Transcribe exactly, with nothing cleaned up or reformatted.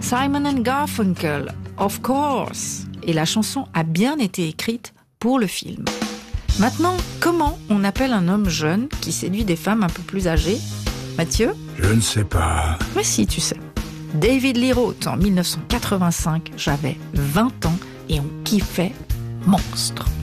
Simon and Garfunkel, of course. Et la chanson a bien été écrite pour le film. Maintenant, comment on appelle un homme jeune qui séduit des femmes un peu plus âgées? Mathieu? Je ne sais pas. Mais si, tu sais. David Lee Roth, en mille neuf cent quatre-vingt-cinq, j'avais vingt ans et on kiffait Monstre.